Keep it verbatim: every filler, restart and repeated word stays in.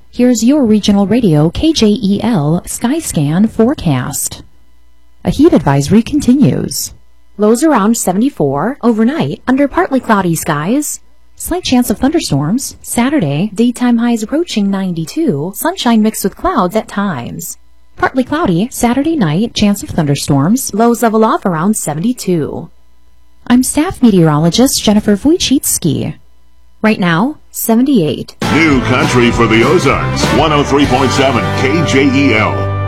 Here's your regional radio K J E L Skyscan forecast. A heat advisory continues. Lows around seventy-four. Overnight, under partly cloudy skies. Slight chance of thunderstorms. Saturday, daytime highs approaching ninety-two. Sunshine mixed with clouds at times. Partly cloudy. Saturday night, chance of thunderstorms. Lows level off around seventy-two. I'm staff meteorologist Jennifer Wojcicki. Right now, seventy-eight. New country for the Ozarks. one oh three point seven K J E L.